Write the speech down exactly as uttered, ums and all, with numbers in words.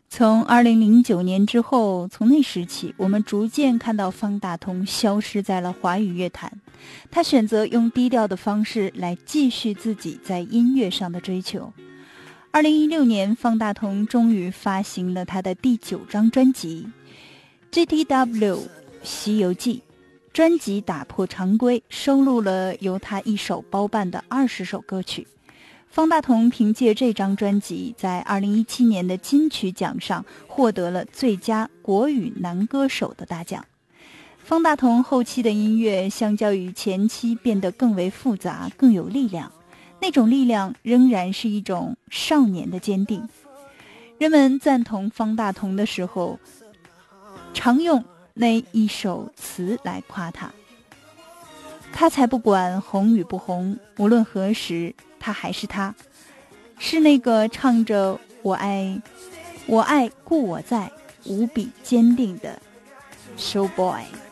从二零零九年之后，从那时起，我们逐渐看到方大同消失在了华语乐坛。他选择用低调的方式来继续自己在音乐上的追求。二零一六年，方大同终于发行了他的第九张专辑《G T W 西游记》。专辑打破常规，收录了由他一手包办的二十首歌曲。方大同凭借这张专辑在二零一七年的金曲奖上获得了最佳国语男歌手的大奖。方大同后期的音乐相较于前期变得更为复杂，更有力量，那种力量仍然是一种少年的坚定。人们赞同方大同的时候，常用那一首词来夸他。他才不管红与不红，无论何时他还是他，是那个唱着我爱我爱故我在无比坚定的 show boy。